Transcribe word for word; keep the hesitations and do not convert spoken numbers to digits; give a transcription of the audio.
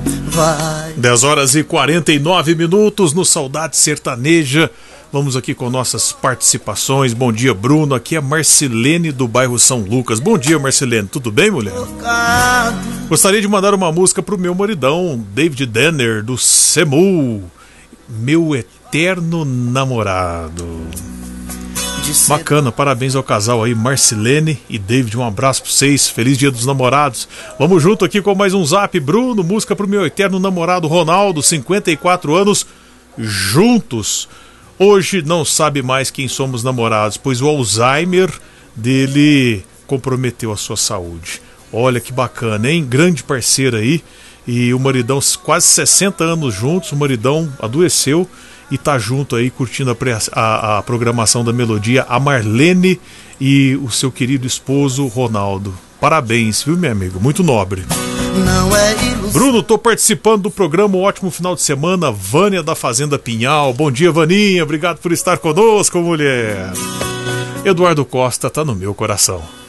vai. dez horas e quarenta e nove minutos no Saudade Sertaneja. Vamos aqui com nossas participações. Bom dia, Bruno. Aqui é Marcilene do bairro São Lucas. Bom dia, Marcilene. Tudo bem, mulher? Gostaria de mandar uma música pro meu maridão, David Denner, do Semu, meu eterno namorado. Bacana, parabéns ao casal aí, Marcilene e David, um abraço pra vocês, feliz dia dos namorados. Vamos junto aqui com mais um zap, Bruno, música pro meu eterno namorado Ronaldo, cinquenta e quatro anos, juntos. Hoje não sabe mais quem somos namorados, pois o Alzheimer dele comprometeu a sua saúde. Olha que bacana, hein? Grande parceiro aí. E o maridão, quase sessenta anos juntos, o maridão adoeceu e tá junto aí curtindo a, a, a programação da Melodia, a Marlene e o seu querido esposo Ronaldo. Parabéns, viu, meu amigo? Muito nobre. Não é ilusão. Bruno, tô participando do programa, um ótimo final de semana. Vânia da Fazenda Pinhal. Bom dia, Vaninha, obrigado por estar conosco, mulher. Eduardo Costa tá no meu coração.